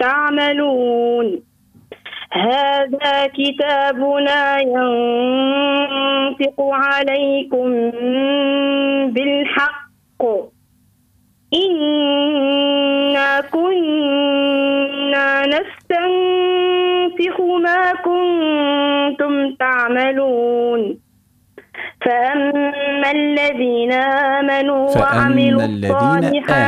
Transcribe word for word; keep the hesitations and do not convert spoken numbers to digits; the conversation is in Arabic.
تعملون. هذا كتابنا ينطق عليكم بالحق إنا كنا نستنسخ ما كنتم تعملون. فأما الذين آمنوا وعملوا الصالحات